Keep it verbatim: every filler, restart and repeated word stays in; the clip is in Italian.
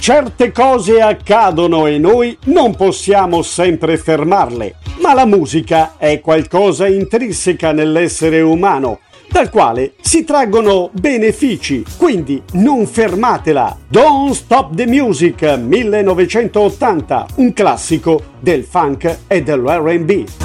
Certe cose accadono e noi non possiamo sempre fermarle, ma la musica è qualcosa intrinseca nell'essere umano, dal quale si traggono benefici, quindi non fermatela. Don't Stop the Music millenovecentottanta, un classico del funk e dell'R and B.